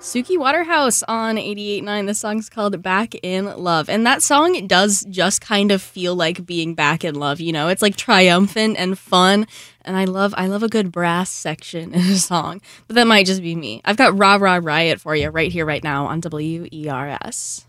Suki Waterhouse on 88.9. This song's called Back in Love. And that song does just kind of feel like being back in love, you know? It's like triumphant and fun. And I love a good brass section in a song. But that might just be me. I've got Rah Rah Riot for you right here, right now on WERS.